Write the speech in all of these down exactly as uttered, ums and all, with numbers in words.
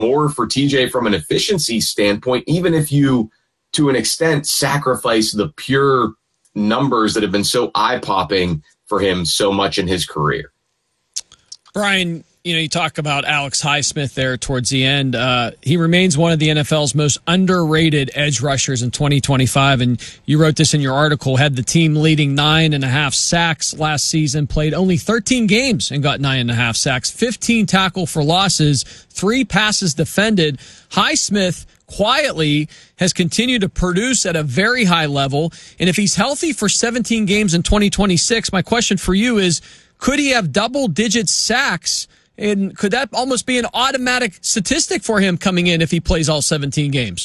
more for T J from an efficiency standpoint, even if you, to an extent, sacrifice the pure numbers that have been so eye-popping for him so much in his career. Brian, you know, you talk about Alex Highsmith there towards the end. Uh, he remains one of the N F L's most underrated edge rushers in twenty twenty-five, and you wrote this in your article, had the team leading nine and a half sacks last season, played only thirteen games and got nine and a half sacks, fifteen tackle for losses, three passes defended. Highsmith quietly has continued to produce at a very high level, and if he's healthy for seventeen games in twenty twenty-six, my question for you is, could he have double-digit sacks? And could that almost be an automatic statistic for him coming in if he plays all seventeen games?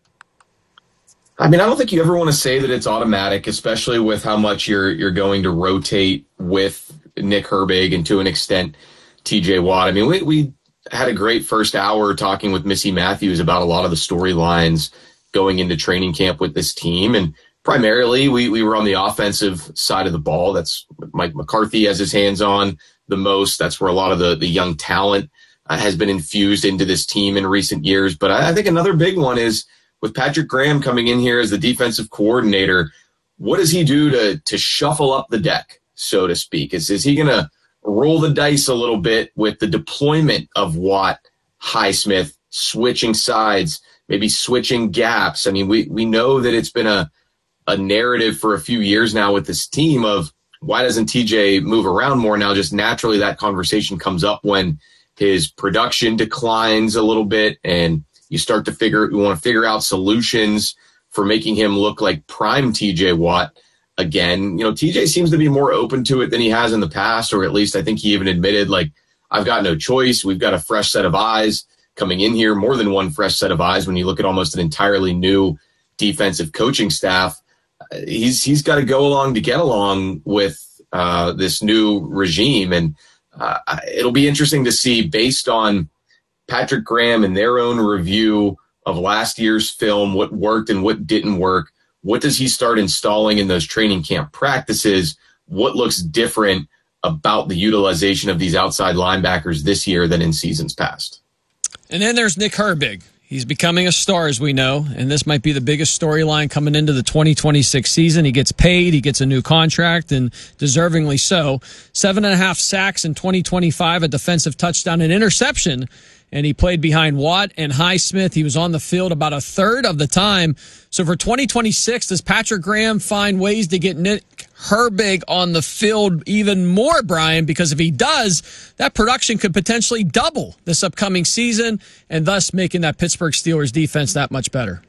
I mean, I don't think you ever want to say that it's automatic, especially with how much you're you're going to rotate with Nick Herbig and to an extent T J Watt. I mean, we we had a great first hour talking with Missy Matthews about a lot of the storylines going into training camp with this team, and primarily we we were on the offensive side of the ball. That's what Mike McCarthy has his hands on the most. That's where a lot of the, the young talent uh, has been infused into this team in recent years. But I, I think another big one is with Patrick Graham coming in here as the defensive coordinator, what does he do to to shuffle up the deck, so to speak? Is, is he going to roll the dice a little bit with the deployment of Watt, Highsmith, switching sides, maybe switching gaps? I mean, we, we know that it's been a, a narrative for a few years now with this team of, why doesn't T J move around more? Now, just naturally, that conversation comes up when his production declines a little bit and you start to figure, you want to figure out solutions for making him look like prime T J Watt again. You know, T J seems to be more open to it than he has in the past, or at least I think he even admitted, like, I've got no choice. We've got a fresh set of eyes coming in here, more than one fresh set of eyes when you look at almost an entirely new defensive coaching staff. He's he's got to go along to get along with uh, this new regime. And uh, it'll be interesting to see, based on Patrick Graham and their own review of last year's film, what worked and what didn't work. What does he start installing in those training camp practices? What looks different about the utilization of these outside linebackers this year than in seasons past? And then there's Nick Herbig. He's becoming a star, as we know, and this might be the biggest storyline coming into the twenty twenty-six season. He gets paid, he gets a new contract, and deservingly so. Seven and a half sacks in twenty twenty-five, a defensive touchdown and interception, and he played behind Watt and Highsmith. He was on the field about a third of the time. So for twenty twenty-six, does Patrick Graham find ways to get Nick Herbig on the field even more, Brian? Because if he does, that production could potentially double this upcoming season, and thus making that Pittsburgh Steelers defense that much better.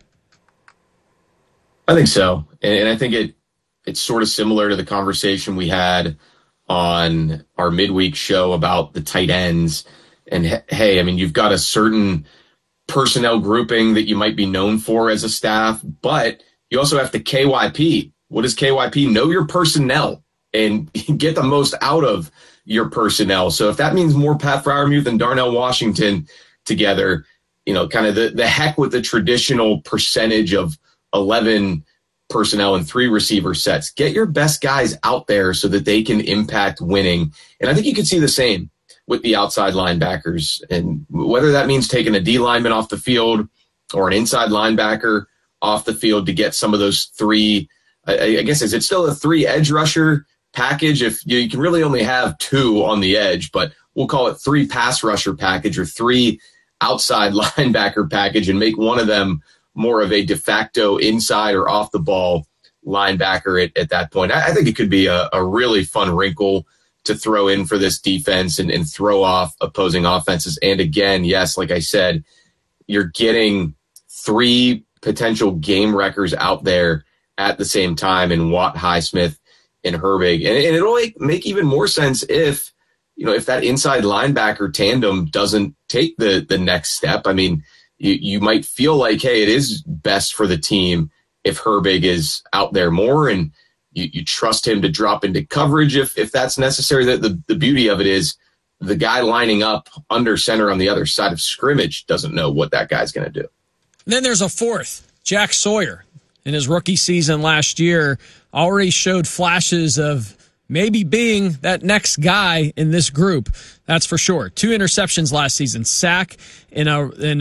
I think so. And I think it it's sort of similar to the conversation we had on our midweek show about the tight ends. And hey, I mean, you've got a certain personnel grouping that you might be known for as a staff, but you also have to K Y P. What is K Y P? Know your personnel and get the most out of your personnel. So if that means more Pat Freiermuth and Darnell Washington together, you know, kind of the, the heck with the traditional percentage of eleven personnel and three receiver sets. Get your best guys out there so that they can impact winning. And I think you could see the same with the outside linebackers, and whether that means taking a D lineman off the field or an inside linebacker off the field to get some of those three, I, I guess, is it still a three edge rusher package? If you, you can really only have two on the edge, but we'll call it three pass rusher package or three outside linebacker package, and make one of them more of a de facto inside or off the ball linebacker at, at that point. I, I think it could be a, a really fun wrinkle to throw in for this defense and, and throw off opposing offenses. And again, yes, like I said, you're getting three potential game wreckers out there at the same time in Watt, Highsmith, and Herbig. And, and it'll make, make even more sense if, you know, if that inside linebacker tandem doesn't take the, the next step. I mean, you, you might feel like, hey, it is best for the team if Herbig is out there more, and You, you trust him to drop into coverage if if that's necessary. The, the, the beauty of it is the guy lining up under center on the other side of scrimmage doesn't know what that guy's going to do. Then there's a fourth, Jack Sawyer. In his rookie season last year, already showed flashes of maybe being that next guy in this group. That's for sure. Two interceptions last season, sack in a in